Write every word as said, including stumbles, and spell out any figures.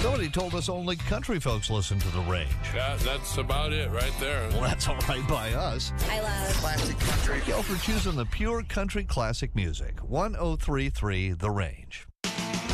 Somebody told us only country folks listen to the Range. Yeah, that's about it right there. Well, that's all right by us. I love classic country. Thank y'all for choosing the pure country classic music. one oh three point three The Range.